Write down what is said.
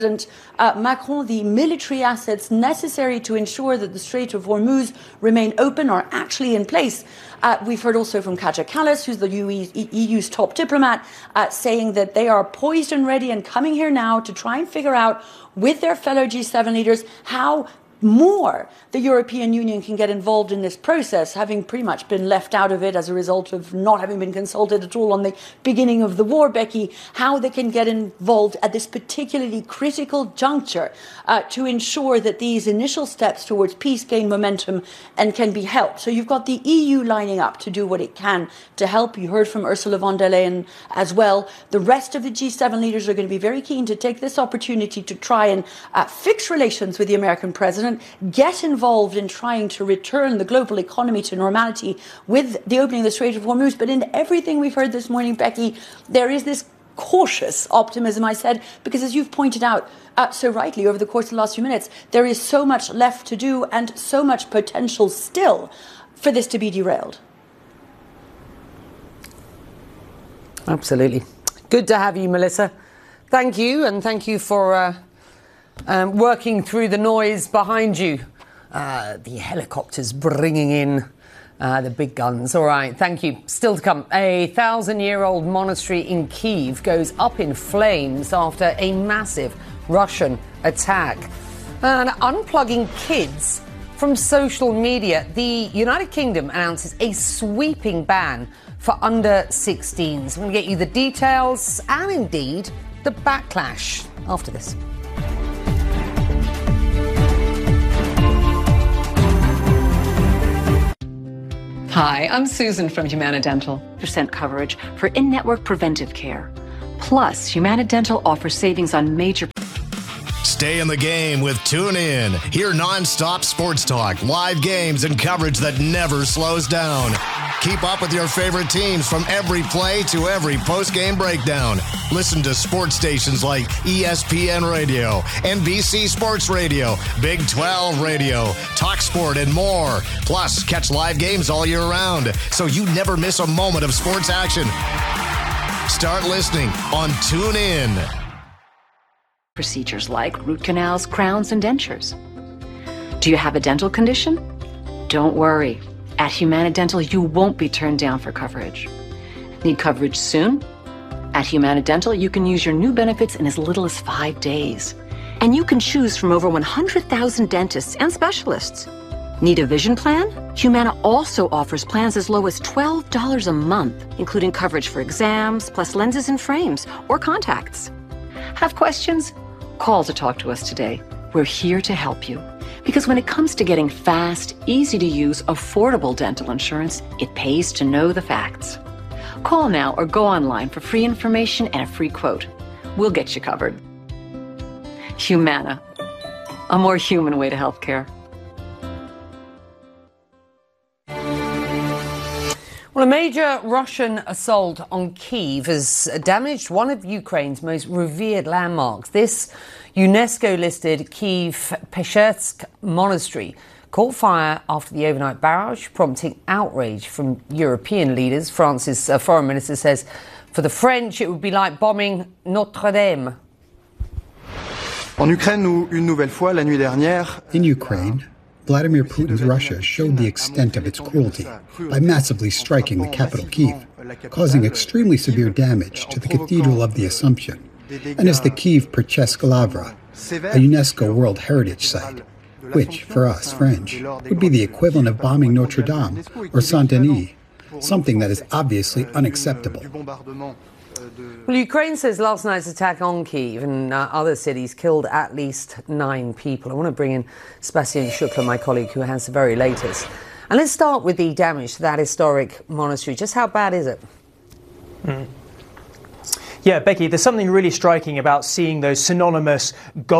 Macron the military assets necessary to ensure that the Strait of Hormuz remain open are actually in place. We've heard also from Kaja Kallas, who's the EU's top diplomat, saying that they are poised and ready and coming here now to try and figure out with their fellow G7 leaders how more the European Union can get involved in this process, having pretty much been left out of it as a result of not having been consulted at all on the beginning of the war, Becky, how they can get involved at this particularly critical juncture to ensure that these initial steps towards peace gain momentum and can be helped. So you've got the EU lining up to do what it can to help. You heard from Ursula von der Leyen as well. The rest of the G7 leaders are going to be very keen to take this opportunity to try and fix relations with the American president, get involved in trying to return the global economy to normality with the opening of the Strait of Hormuz. But in everything we've heard this morning, Becky, there is this cautious optimism, I said, because as you've pointed out so rightly over the course of the last few minutes, there is so much left to do and so much potential still for this to be derailed. Absolutely. Good to have you, Melissa. Thank you, and thank you for working through the noise behind you. The helicopters bringing in the big guns. All right, thank you. Still to come. A 1,000-year-old monastery in Kyiv goes up in flames after a massive Russian attack. And unplugging kids from social media. The United Kingdom announces a sweeping ban for under 16s. I'm going to get you the details and indeed the backlash after this. Hi, I'm Susan from Humana Dental. % coverage for in-network preventive care. Plus, Humana Dental offers savings on major... Stay in the game with TuneIn. Hear non-stop sports talk, live games, and coverage that never slows down. Keep up with your favorite teams from every play to every post-game breakdown. Listen to sports stations like ESPN Radio, NBC Sports Radio, Big 12 Radio, TalkSport, and more. Plus, catch live games all year round, so you never miss a moment of sports action. Start listening on TuneIn. Procedures like root canals, crowns, and dentures. Do you have a dental condition? Don't worry. At Humana Dental, you won't be turned down for coverage. Need coverage soon? At Humana Dental, you can use your new benefits in as little as 5 days. And you can choose from over 100,000 dentists and specialists. Need a vision plan? Humana also offers plans as low as $12 a month, including coverage for exams, plus lenses and frames, or contacts. Have questions? Call to talk to us today. We're here to help you. Because when it comes to getting fast, easy-to-use, affordable dental insurance, it pays to know the facts. Call now or go online for free information and a free quote. We'll get you covered. Humana, a more human way to healthcare. Well, a major Russian assault on Kyiv has damaged one of Ukraine's most revered landmarks. This UNESCO-listed Kyiv-Peshchersk monastery caught fire after the overnight barrage, prompting outrage from European leaders. France's foreign minister says for the French it would be like bombing Notre Dame. In Ukraine, Vladimir Putin's Russia showed the extent of its cruelty by massively striking the capital Kyiv, causing extremely severe damage to the Cathedral of the Assumption, and is the Kyiv-Peshchersk Lavra, a UNESCO World Heritage Site, which, for us French, would be the equivalent of bombing Notre Dame or Saint-Denis, something that is obviously unacceptable. Well, Ukraine says last night's attack on Kyiv and other cities killed at least 9 people. I want to bring in Sebastian Shukla, my colleague, who has the very latest. And let's start with the damage to that historic monastery. Just how bad is it? Yeah, Becky, there's something really striking about seeing those synonymous gold